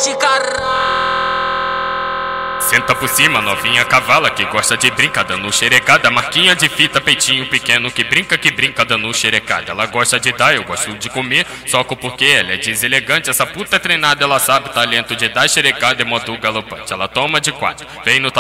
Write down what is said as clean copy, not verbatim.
pente, caralho. Senta por cima, novinha cavala que gosta de brincar dando xerecada. Marquinha de fita, peitinho pequeno que brinca dando xerecada. Ela gosta de dar, eu gosto de comer, soco porque ela é deselegante. Essa puta é treinada, ela sabe o talento de dar xerecada em modo galopante. Ela toma de quatro, vem no